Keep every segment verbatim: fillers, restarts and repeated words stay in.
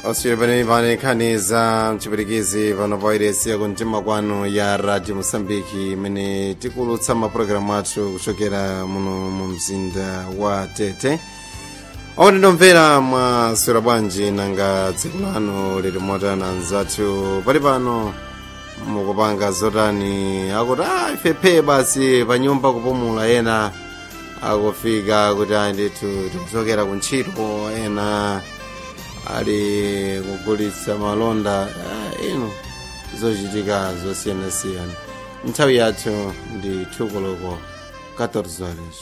osiyebani vane nkhani za mchipirikizi pano pairesi kumtima kwanu ya radio Mosambiki imene tikulutsa mapulogalamu athu kuchokera muno mu mzinda wa Tete. Oti ndomvera mwaswera bwanji nanga tsiku lanu lili motani anzathu pali pano mukupanga zotani akuti ah ifepe basi pa nyumba kupumula, ena akufika kuti ayi ndithu tikuchokera ku ntchito, ena ali kugulitsa malonda ino zochitika zosiyanasiyana. Nthawi yathu ndi thukuloko quatorze horas.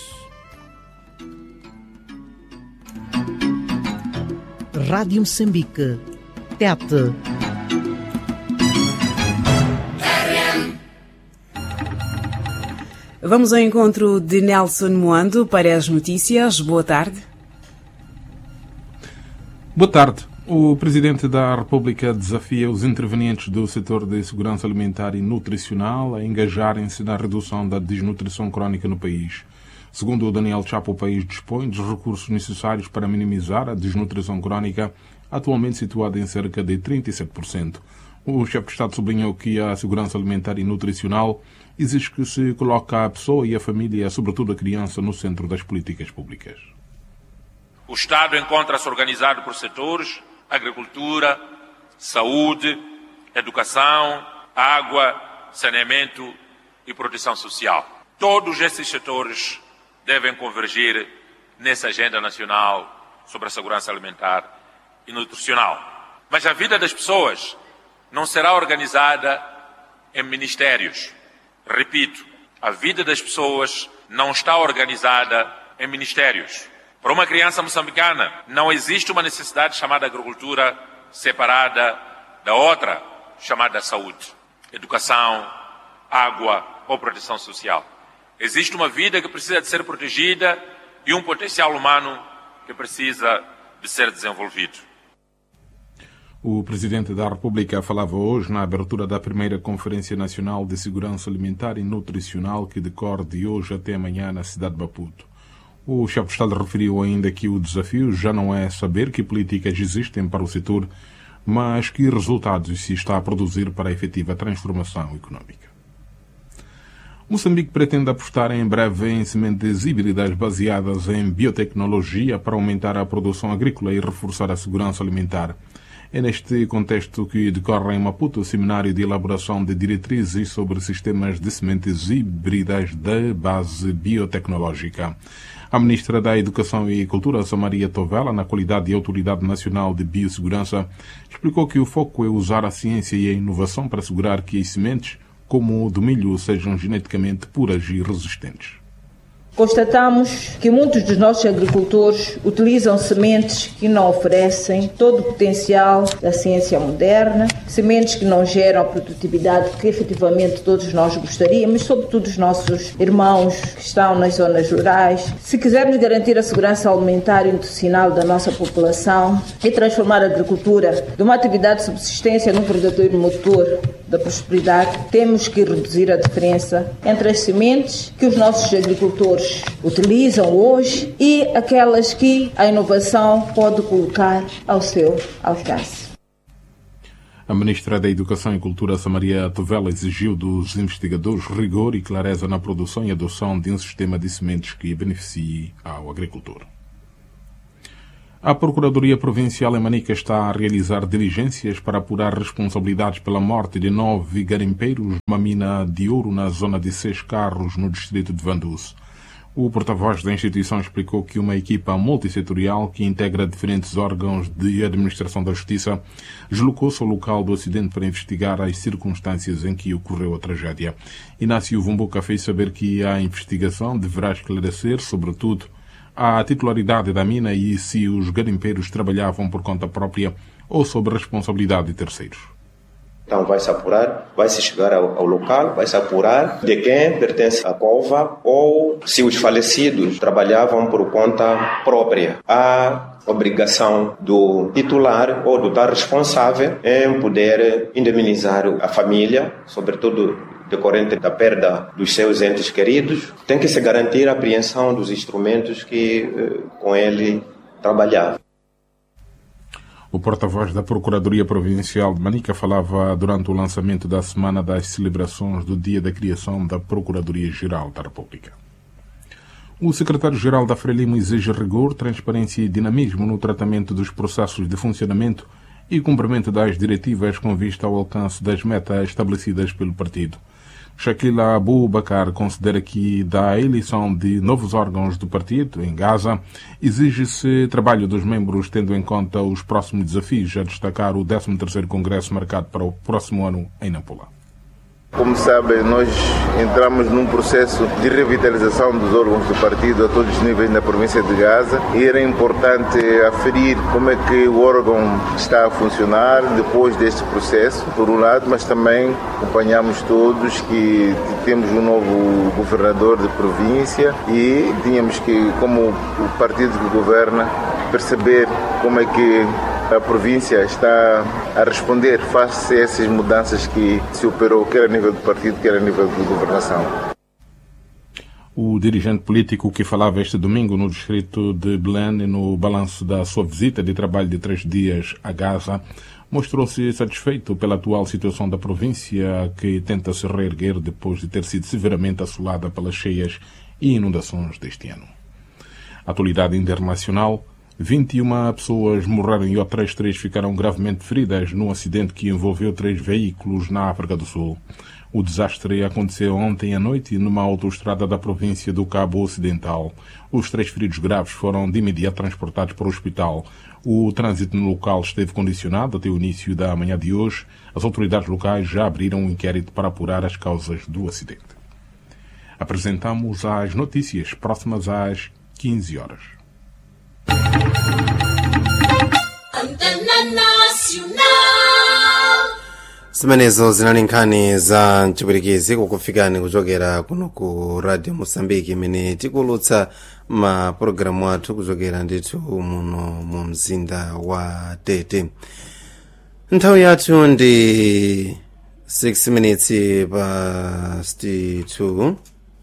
Rádio Moçambique, Tete. Vamos ao encontro de Nelson Moando para as notícias. Boa tarde. Boa tarde. O Presidente da República desafia os intervenientes do setor de segurança alimentar e nutricional a engajarem-se na redução da desnutrição crónica no país. Segundo o Daniel Chapo, o país dispõe dos recursos necessários para minimizar a desnutrição crónica, atualmente situada em cerca de trinta e sete por cento. O chefe de Estado sublinhou que a segurança alimentar e nutricional exige que se coloque a pessoa e a família, sobretudo a criança, no centro das políticas públicas. O Estado encontra-se organizado por setores: agricultura, saúde, educação, água, saneamento e proteção social. Todos esses setores devem convergir nessa agenda nacional sobre a segurança alimentar e nutricional. Mas a vida das pessoas não será organizada em ministérios. Repito, a vida das pessoas não está organizada em ministérios. Para uma criança moçambicana, não existe uma necessidade chamada agricultura separada da outra, chamada saúde, educação, água ou proteção social. Existe uma vida que precisa de ser protegida e um potencial humano que precisa de ser desenvolvido. O Presidente da República falava hoje na abertura da primeira Conferência Nacional de Segurança Alimentar e Nutricional, que decorre de hoje até amanhã na cidade de Maputo. O chefe de Estado referiu ainda que o desafio já não é saber que políticas existem para o setor, mas que resultados se está a produzir para a efetiva transformação económica. Moçambique pretende apostar em breve em sementes híbridas baseadas em biotecnologia para aumentar a produção agrícola e reforçar a segurança alimentar. É neste contexto que decorre em Maputo o seminário de elaboração de diretrizes sobre sistemas de sementes híbridas de base biotecnológica. A Ministra da Educação e Cultura, Samaria Tovela, na qualidade de Autoridade Nacional de Biossegurança, explicou que o foco é usar a ciência e a inovação para assegurar que as sementes, como o do milho, sejam geneticamente puras e resistentes. Constatamos que muitos dos nossos agricultores utilizam sementes que não oferecem todo o potencial da ciência moderna, sementes que não geram a produtividade que efetivamente todos nós gostaríamos, sobretudo os nossos irmãos que estão nas zonas rurais. Se quisermos garantir a segurança alimentar e nutricional da nossa população e transformar a agricultura de uma atividade de subsistência num verdadeiro motor da prosperidade, temos que reduzir a diferença entre as sementes que os nossos agricultores utilizam hoje e aquelas que a inovação pode colocar ao seu alcance. A Ministra da Educação e Cultura, Samaria Tovela, exigiu dos investigadores rigor e clareza na produção e adoção de um sistema de sementes que beneficie ao agricultor. A Procuradoria Provincial em Manica está a realizar diligências para apurar responsabilidades pela morte de nove garimpeiros numa mina de ouro na zona de Seis Carros, no distrito de Vanduz. O porta-voz da instituição explicou que uma equipa multissetorial que integra diferentes órgãos de administração da justiça deslocou-se ao local do acidente para investigar as circunstâncias em que ocorreu a tragédia. Inácio Vumbuca fez saber que a investigação deverá esclarecer, sobretudo, a titularidade da mina e se os garimpeiros trabalhavam por conta própria ou sob responsabilidade de terceiros. Então vai-se apurar, vai-se chegar ao, ao local, vai-se apurar de quem pertence à cova ou se os falecidos trabalhavam por conta própria. Há obrigação do titular ou do tal responsável em poder indemnizar a família, sobretudo decorrente da perda dos seus entes queridos. Tem que se garantir a apreensão dos instrumentos que com ele trabalhava. O porta-voz da Procuradoria Provincial de Manica falava durante o lançamento da Semana das Celebrações do Dia da Criação da Procuradoria-Geral da República. O secretário-geral da Frelimo exige rigor, transparência e dinamismo no tratamento dos processos de funcionamento e cumprimento das diretivas com vista ao alcance das metas estabelecidas pelo partido. Shakila Abu Bakar considera que da eleição de novos órgãos do partido em Gaza exige-se trabalho dos membros tendo em conta os próximos desafios, a destacar o décimo terceiro Congresso marcado para o próximo ano em Nampula. Como sabem, nós entramos num processo de revitalização dos órgãos do partido a todos os níveis na província de Gaza e era importante aferir como é que o órgão está a funcionar depois deste processo, por um lado, mas também acompanhamos todos que temos um novo governador de província e tínhamos que, como o partido que governa, perceber como é que a província está a responder face a essas mudanças que se operou, quer a nível do partido, quer a nível de governação. O dirigente político que falava este domingo no distrito de Belém, no balanço da sua visita de trabalho de três dias a Gaza, mostrou-se satisfeito pela atual situação da província, que tenta se reerguer depois de ter sido severamente assolada pelas cheias e inundações deste ano. Atualidade internacional: vinte e uma pessoas morreram e outras três ficaram gravemente feridas num acidente que envolveu três veículos na África do Sul. O desastre aconteceu ontem à noite numa autoestrada da província do Cabo Ocidental. Os três feridos graves foram de imediato transportados para o hospital. O trânsito no local esteve condicionado até o início da manhã de hoje. As autoridades locais já abriram um inquérito para apurar as causas do acidente. Apresentamos as notícias próximas às quinze horas. Antena Nacional. zimenezo zinali nkhani za mchipwitikizi kukufikani kuchokera kuno ku Radio Mosambiki, imene tikulutsa mapulogalamu athu kuchokera ndithu muno mu mzinda wa Tete. Nthawi yathu ndi six minutes past two,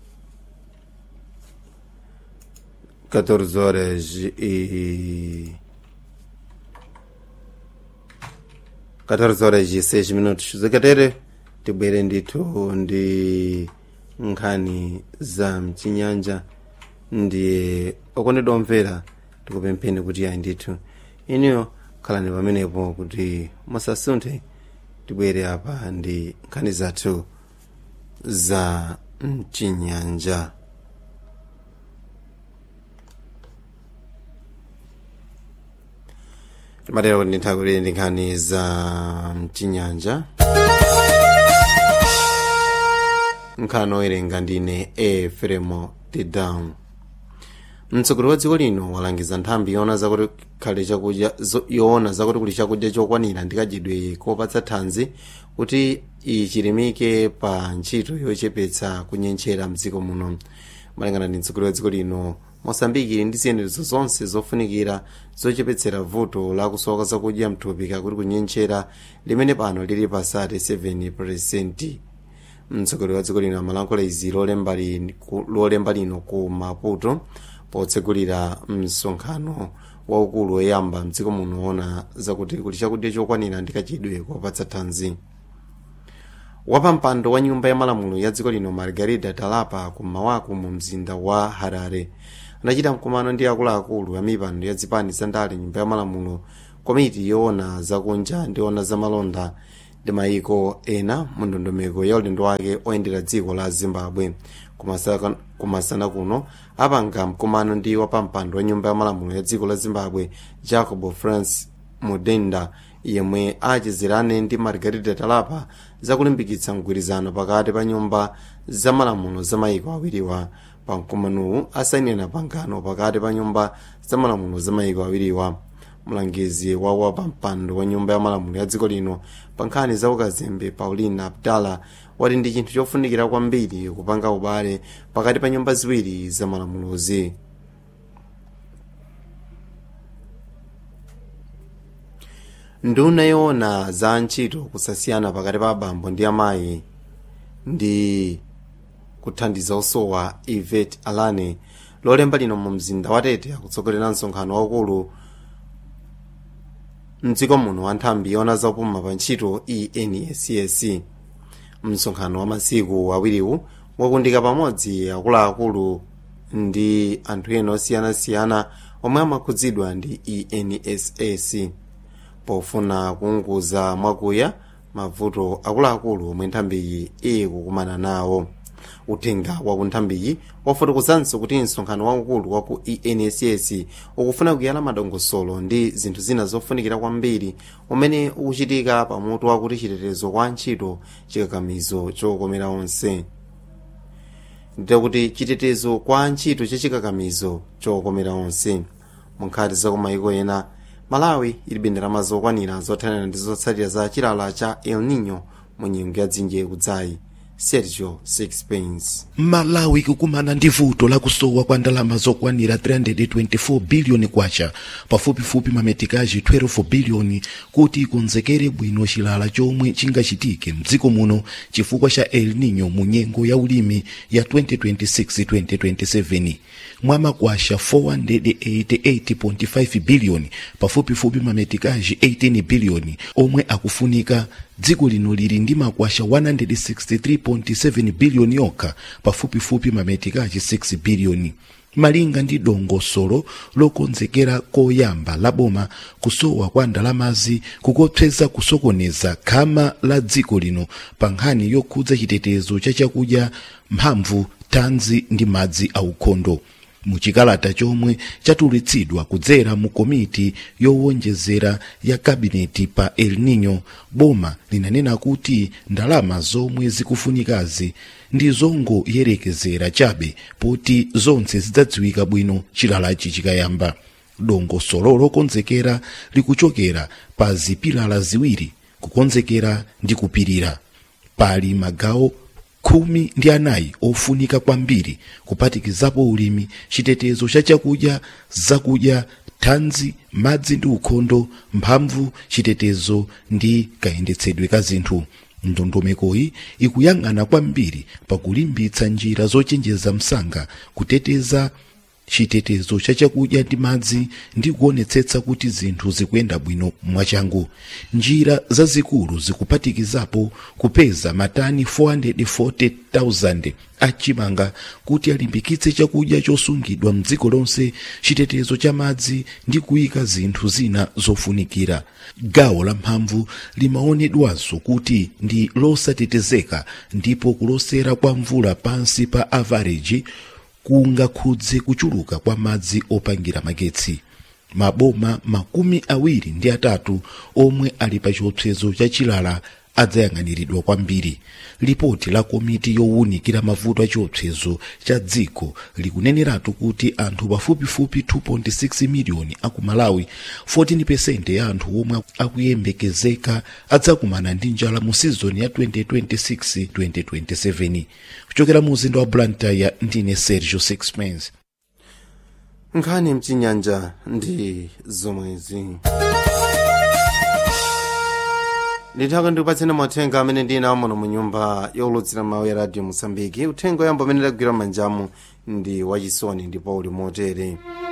quatorze horas e quatorze horas e seis minutos zikatere tibwere ndithu ndi nkhani za mchinyanja. Ndiye okondedwa omvera tikupempheni kuti ayi ndithu iniyo khalani pamenepo kuti musasunthe, tibwere apa ndi nkhani zathu za mchinyanja. Matero kuti ndithakulire ndi nkhani za mchinyanja. Nkhani owerenga ndine Efremo Tedown. Mtsogoleri wa dziko lino walangiza nthambi yoona zakuti khale chakudya yoona zakuti kuli chakudya chokwanira ndi kachidwe kopatsa thanzi kuti ichilimike pa ntchito yochepetsa kunyenchera mdziko muno. Malingana ndi mtsogoleri wa dziko lino, Mosambiki ili ndi ziyenerezo zonse zofunikira zochepetsera vuto la kusowa zakudya mthupi kakuti kunyenchera limene pano lili pasati seven percent. Mtsogoleri wa dziko lino amalankhula izi lolemba lino ku Maputo potsegulira msonkhano waukulu woyamba mdziko muno woona zakuti kuli chakudya chokwanira ndi kachidwe kopatsa thanzi. Wapampando wa nyumba ya malamulo ya dziko lino Margarida Talapa kummawaku mu mzinda wa Harare anachita mkumano ndi akuluakulu a mipando ya zipani za ndale nyumba ya malamulo, komiti yoona zakunja ndi yoona za malonda ndi mayiko ena mu ndondomeko ya ulendo wake oyendera dziko la Zimbabwe. Kumasana kuno apanga mkumano ndi wapampando wa nyumba ya malamulo ya dziko la Zimbabwe Jacob France Mudenda, yemwe achizirane ndi Margarida Talapa zakulimbikitsa mgwirizano pakati pa nyumba za malamulo za mayiko awiriwa. Pa mkumanowu asayinira pangano pakati pa nyumba za malamulo za mayiko awiriwa. Mlangizi wa wapampando wa nyumba ya malamulo ya dziko lino pa nkhani za ukazembe Paulina Abdala wati ndi chinthu chofunikira kwambiri kupanga ubale pakati pa nyumba ziwiri za malamulozi. Nduna yoona za ntchito kusasiyana pakati pa abambo ndi amayi ndi kuthandiza osowa Yvette Alane lolemba lino mu mzinda wa Tete akutsogolera msonkhano waukulu mdziko muno wa nthambi yona zaupuma pa ntchito E N S S. msonkhano wa masiku awiriwu wakundika pamodzi akuluakulu ndi anthu ena osiyanasiyana omwe amakhudzidwa ndi E N S S pofuna kuunguza mwakuya mavuto akuluakulu omwe nthambiyi ikukumana nawo. Uthenga wa kunthambiyi wafotokozanso kuti msonkhano waukulu wa ku E N S S ukufuna kuyala madongosolo ndi zinthu zina zofunikira kwambiri umene ukuchitika pamutu wakuti chitetezo kwa ntchito chikakamizo chokomera onse. Ndikuti chitetezo kwa ntchito chachikakamizo chokomera onse. Munkhati za kumayiko ena, Malawi ilibe ndalama zokwanira zothanira ndi zotsatira za chilala cha El Nino mu nyengo ya dzinje kudzayi. Sergio Sixpence. Malawi kukumana ndi vuto la kusowa kwa ndalama zokwanira three hundred twenty-four billion kwacha, pafupifupi mametikaji twelve billion kuti ikonzekere bwino chilala chomwe chingachitike mdziko muno chifukwa cha El Nino mu nyengo ya ulimi ya twenty twenty-six twenty twenty-seven. Mwama kwasha four hundred eighty-eight point five billion, pafupifupi mametikaji eighteen billion omwe akufunika. Dziko lino lili ndi makwasha one hundred sixty-three point seven billion yokha, pafupifupi mametikaji six billion. Malinga ndi dongosolo lokonzekera koyamba laboma, kusowa kwa ndalamazi kukopseza kusokoneza khama la dziko lino pa nkhani yokhudza chitetezo cha chakudya, mphamvu, thanzi ndi madzi aukhondo. Muchikalata chomwe chatulitsidwa kudzera mu komiti yowonjezera ya kabineti pa El Nino, boma linanena kuti ndalama zomwe zikufunikazi ndi zongoyerekezera chabe poti zonse zidzadziwika bwino chilalachi chikayamba. Dongosolo lokonzekera likuchokera pa zipilala ziwiri: kukonzekera ndi kupirira. Pali magawo khumi ndi anayi ofunika kwambiri, kupatikizapo ulimi, chitetezo cha chakudya, zakudya, thanzi, madzi ndi ukhondo, mphamvu, chitetezo ndi kayendetsedwe ka zinthu. Ndondomekoyi ikuyang'ana kwambiri pakulimbitsa njira zochenjeza msanga, kuteteza chitetezo cha chakudya ndi madzi ndi kuonetsetsa kuti zinthu zikuyenda bwino mwachangu. Njira zazikulu zikupatikizapo kupeza matani four hundred forty thousand achimanga kuti alimbikitse chakudya chosungidwa mdziko lonse, chitetezo cha madzi ndi kuyika zinthu zina zofunikira. Gawo la mphamvu limaonedwanso kuti ndi losatetezeka, ndipo kulosera kwa mvula pansi pa average kungakhudze kuchuluka kwa madzi opangira magetsi. Maboma makumi awiri ndi atatu omwe ali pa chiopsezo cha chilala adzayang'aniridwa kwambiri. Ripoti la komiti yowunikira mavuto a chiopsezo cha dziko likuneneratu kuti anthu pafupifupi two point six miliyoni aku Malawi, fourteen percent ya anthu omwe akuyembekezeka adzakumana ndi njala mu sizoni ya twenty twenty-six twenty twenty-seven. Kuchokera mu mzinda wa Blantyre, ndine Sergio Sixpence. Nkhani mchinyanja ndi zomwezi. Nditaka ndikupatseni mauthenga amene ndina wamono mu nyumba yowulutsira mawu ya Radio Mosambiki. Uthenga yamba amene ndagwira manjamu ndi wachisoni ndipo uli motere.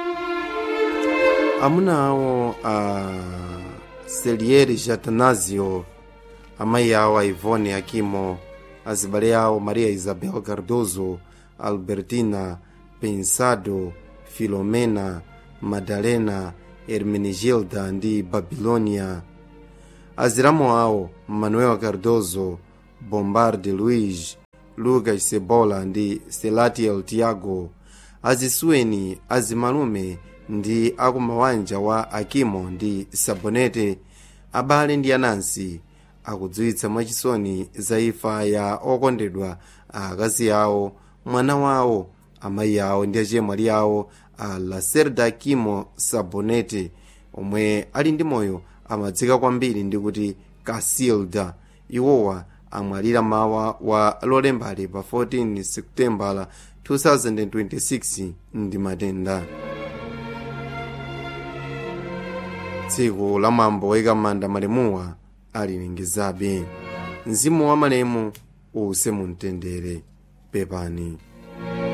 Amuna awo a Selieri Jatanazio, amayi awo a Ivone Akimo, azibale awo Maria Isabel Cardozo, Albertina Pensado, Filomena, Madalena, Hermenegilda ndi Babilonia. Aziramo awo Manuel Cardozo, Bombarde Luiz, Lucas Cebola ndi Celatiel Tiago. Azisuweni azimalume ndi akumawanja wa Akimo ndi Sabonete, abale ndi anansi akudziwitsa mwachisoni za imfa ya okondedwa akazi awo, mwana wawo, amayi awo ndi achemwali awo a Lacerda Akimo Sabonete, omwe ali ndi moyo amadzika kwambiri ndi kuti Casilda. Iwowa amwalira mawa wa lolembali pa fourteen September two thousand twenty-six ndi matenda. Tsiku la mwambo woyika m'manda malemuwa alilingizabe. Mzimu wa malemu uuse mumtendere. Pepani.